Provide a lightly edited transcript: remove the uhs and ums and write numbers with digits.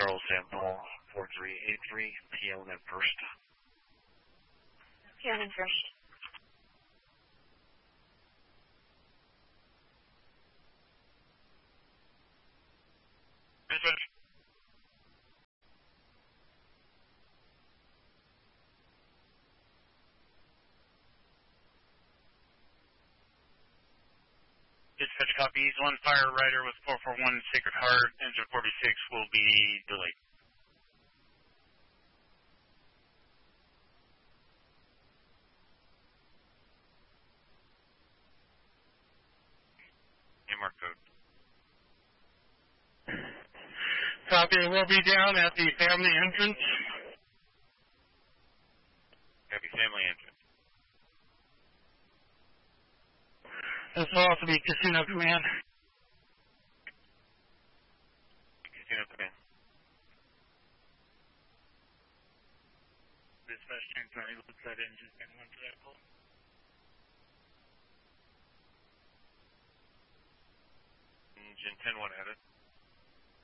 Charles Sample 4383, PL and first. PL and first. Dispatch. Dispatch copies. One fire rider with 441 Sacred Heart, engine 46 will be delayed. MR code. Copy. We'll be down at the family entrance. Copy, family entrance. This will also be Casino Command. Casino Command. Dispatch 1020, looks like engine 10-1 to that call. Engine 10-1 at it.